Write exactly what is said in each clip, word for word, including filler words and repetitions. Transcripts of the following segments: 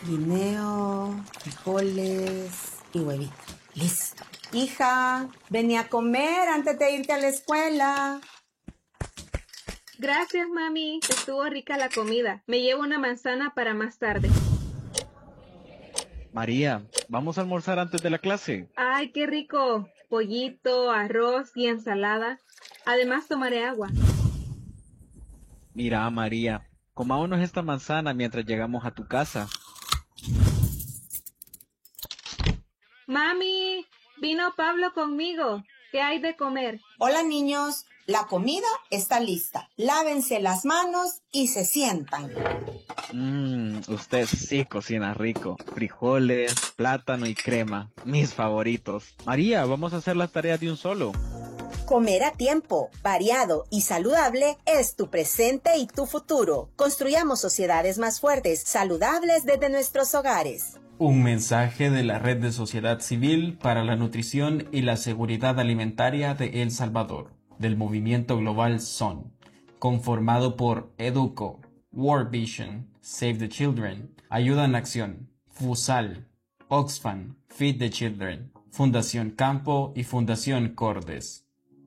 Guineo, frijoles y huevito. Listo. Hija, vení a comer antes de irte a la escuela. Gracias, mami. Estuvo rica la comida. Me llevo una manzana para más tarde. María, ¿vamos a almorzar antes de la clase? ¡Ay, qué rico! Pollito, arroz y ensalada. Además, tomaré agua. Mira, María, comámonos esta manzana mientras llegamos a tu casa. Mami, vino Pablo conmigo. ¿Qué hay de comer? Hola, niños. La comida está lista. Lávense las manos y se sientan. Mmm, usted sí cocina rico. Frijoles, plátano y crema. Mis favoritos. María, vamos a hacer las tareas de un solo. Comer a tiempo, variado y saludable es tu presente y tu futuro. Construyamos sociedades más fuertes, saludables desde nuestros hogares. Un mensaje de la Red de Sociedad Civil para la Nutrición y la Seguridad Alimentaria de El Salvador, del movimiento global S O N, conformado por Educo, World Vision, Save the Children, Ayuda en Acción, FUSAL, Oxfam, Feed the Children, Fundación Campo y Fundación Cordes.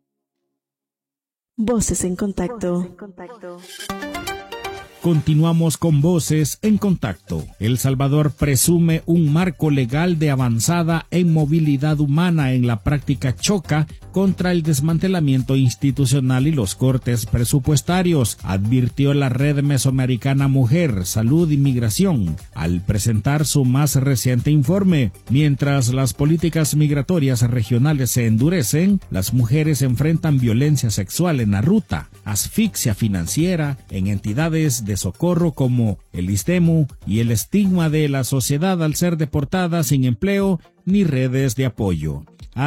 Voces en contacto. Voces en contacto. Continuamos con Voces en Contacto. El Salvador presume un marco legal de avanzada en movilidad humana. En la práctica choca contra el desmantelamiento institucional y los cortes presupuestarios, advirtió la Red Mesoamericana Mujer, Salud y Migración al presentar su más reciente informe. Mientras las políticas migratorias regionales se endurecen, las mujeres enfrentan violencia sexual en la ruta, asfixia financiera en entidades de socorro como el ISTEMU y el estigma de la sociedad al ser deportada sin empleo ni redes de apoyo.